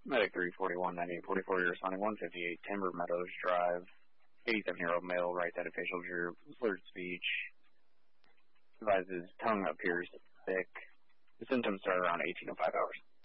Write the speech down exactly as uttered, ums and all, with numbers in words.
Medic three forty-one, ninety-eight forty-four, you're responding one fifty-eight, Timber Meadows Drive. eighty-seven-year-old male writes at a facial jury, slurred speech. Advises tongue appears thick. The symptoms start around eighteen oh five hours.